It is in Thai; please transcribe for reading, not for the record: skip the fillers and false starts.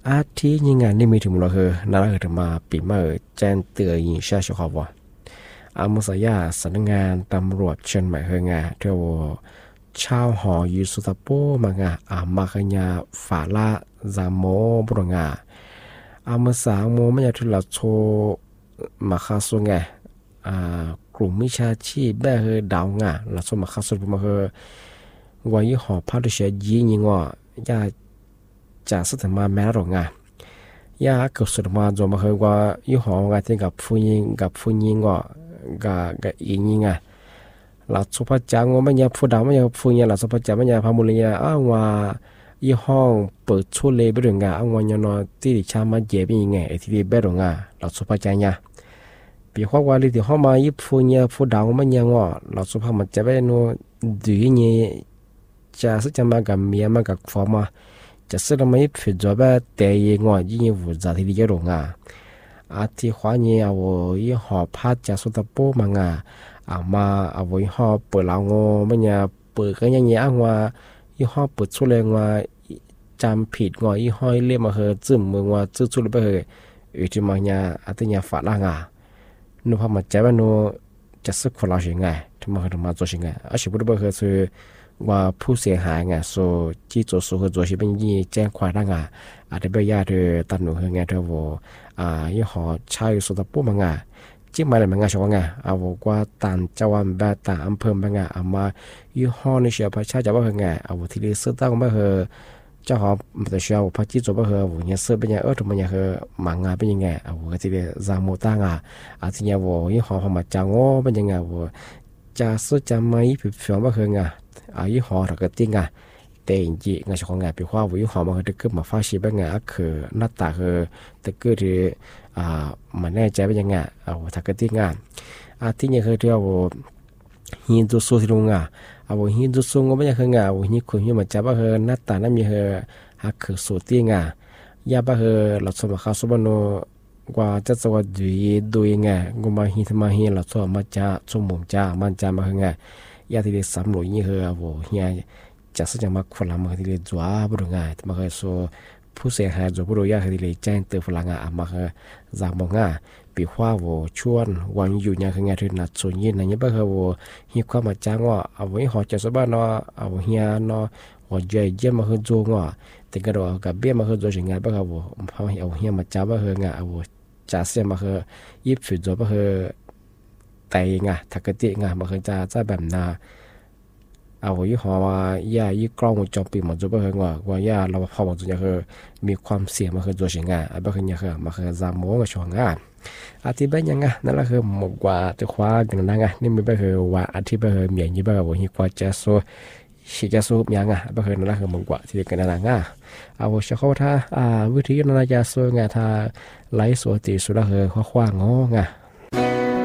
อาที่ยังไงนี่มีถึงเราคือนั่นเราถึงมาปีมาแจ้งเตือนยิงชาชอบว่าอามุสยาสำนักงานตำรวจเชียงใหม่เฮงาเทวชาวหอยูสุตาโปมางามาขยาฝาละจามโมบรงาอามุสาโมไม่อยากทุลาโชมาคาสุงกลุ่มมิชาชีพได้เฮดาวงาลาโชมาคาสุมาเฮวายี่หอพาดุเชียยิงยิงว่ายาจะสุดมาแม่หรอกยาเกิดสุดมาจนมาเฮว่ายี่หองาที่กับผู้หญิงว่กับอียิงหลักสุภาพจางว่าไม่ยาผู้ดาวไม่ยาผู้หญิงหลักสุภาพจางไม่ยาพามุลียาว่ายี่ห้องเปิดช่วยเลยไปถึงว่ายานอที่ดิฉันมาเจ็บยังไงที่ดีไปถึงหลักสุภาพจางปีข้อว่าที่ห้องมายี่ผู้หญิงผู้ดาวไม่ยาว่าหลักสุภาพมันจะไปโน่ดูยังไงจะสึกจะมากับเมียมากับฟอร์มาจะสึกไม่ผิดจอบแต่ยังว่ายิ่งวุ่นวายที่ดีกว่าอาทิตย์ขวานี้เอายี่ห้อพัดจะสุดตะโปมังมาเอายี่ห้อเปิดเรางไม่เนี่ยเปิดก็ยังว่ายี่ห้อเปิดชุดเลยว่าจำผิดว่ายี่ห้อเรียกมาเหอจึ้มมือว่าจึ้มชุดเลยไปเหอที่มาเนี่ยอาทิตย์เนี่ยฝาล่างนูพอมาใจว่านูจะสึกคนเราใช่ไงที่มาเหอมา做ใช่ไงอาชีพบุตรเหอคือว่าผู้เสียหายไงโซที่做สุข做是เป็นยี่แจ้งความล่างอาจจะไปยาเธอตันหนูเหอไงเธอว่ายี่ห้อชายสุดตะปุ๊บมังจิ้มมาเลยมังชงเอากว่าตันจังหวัดแบบต่างอำเภอมังมายี่ห้อในเชียร์พระชาจะว่าเหอเอาที่เลือกซื้อตั้งมาเหอเจ้าของแต่เชียร์พระจิตจบมาเหอเนี่ยซื้อเป็นยังถูกมันยังเหอมังเป็นยังไงเอาที่เลือกจางโมตั้งที่เนี่ยว่ายี่ห้อของมาจางโเป็นยังไงว่าจะซื้อจะไม่ผิดฝันมาเหอยี่ห้อถ้าเกิดจริงแต่จริงๆงานของงานเป็นว่าวิวหอมมันจะเกิดมาฟ้าชีบงานคือหน้าตาคือตะเกิดที่มันแน่ใจเป็นยังไงเอาถ้าเกิดที่งานที่นี่คือที่เอาหินตัวสูงที่ลงเอาหินตัวสูงก็ไม่ใช่คืองานเอาหินขุ่นหินมันจะว่าคือหน้าตานั้นมีคือคือสูตรที่งานยาบ้าคือเราสมัครเข้าสมโนกว่าจะสวัสดีไงกูมาหินมาหินเราสมัครจะสมมุมจะมันจะมาคือไงยาที่ได้สำรวจนี่คือเอาเฮียจะสัญญามาคนละมาที่เลยจัวบุรุษง่ายมาคือโซผู้เสียหายจัวบุรุษยาที่เลยแจ้งเตือนฝรั่งมาคือจามงปีว่าวัวชวนวันอยู่เนี่ยคือไงที่นัดส่วนยินนั่นยังไม่คือวัวฮีความมาจ้างว่าเอาไว้หอจะสบายเนาะเอาเฮียเนาะหัวใจเยี่ยมมาคือจัวแต่ก็เรากับเบี้ยมาคือจัวสิ่งงานไม่คือวัวพอเอาเฮียมาจ้างมาคืองานเอาจ่าเสียมาคือยิบฝืนจัวมาคือแต่งานทักติงานมาคือจะแบบนาเอายี่ห้อว่าย่ายี่กล้องวงจรปิดมันจะไม่เคยว่าย่าเราพอมันจะคือมีความเสี่ยงมันคือตัวสิ่งงานไม่เคยเนี่ยคือมันคือจามโมกับช่วงงานอาทิตย์เป็นยังไงนั่นแหละคือหมกว่าจะคว้าอย่างนั้นไงนี่ไม่ไปคือว่าอาทิตย์ไปคือเหมียนยี่ไปคือว่าฮีกว่าจะสู้ชิจะสู้ยังไม่เคยนั่นแหละคือหมกว่าที่เกิดนั่นไงเอาเชื่อเขาถ้าวิธีนั้นจะสู้ไงถ้าไล่สวติสุดละคือข้อขว้างงอไง